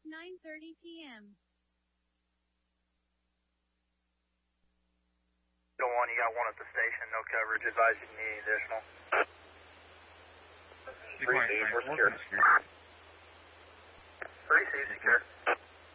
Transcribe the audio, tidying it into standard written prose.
9:30 p.m. Don't want, you got one at the station, no coverage, advise you need additional. 3C, we're secure. 3C, secure.